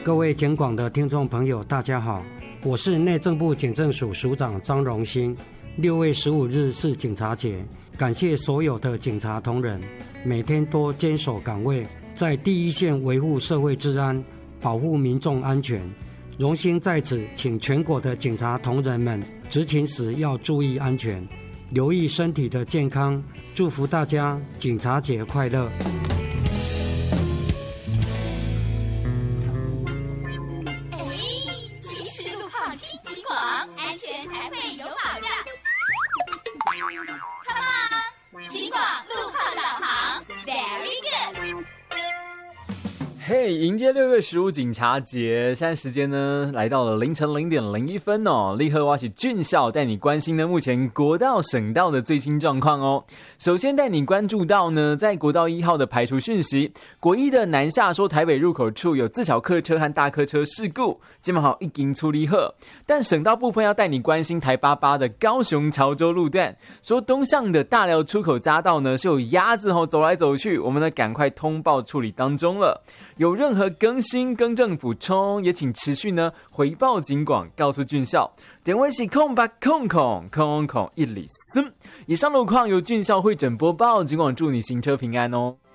各位警广的听众朋友，大家好，我是内政部警政署署长张荣兴。6月15日是警察节，感谢所有的警察同仁，每天都坚守岗位，在第一线维护社会治安，保护民众安全。荣兴在此请全国的警察同仁们执勤时要注意安全，留意身体的健康，祝福大家警察节快乐。 及时路况听警广，安全才会有保障。Come on， 警广路况导航 ，Very good。 嘿，迎接6月15警察节，现在时间呢来到了凌晨0点01分哦。立刻挖起俊孝带你关心呢目前国道、省道的最新状况哦。首先带你关注到呢，在国道1号的排除讯息，国一的南下说台北入口处有自小客车和大客车事故，基本好已经处理好。但省道部分要带你关心台88的高雄潮州路段，说东向的大寮出口匝道呢是有鸭子走来走去，我们呢赶快通报处理当中了。有任何更新、更正、补充，也请持续呢回报警广，告诉俊孝。点位是0800000103。以上路况由俊孝会诊播报，警广祝你行车平安哦。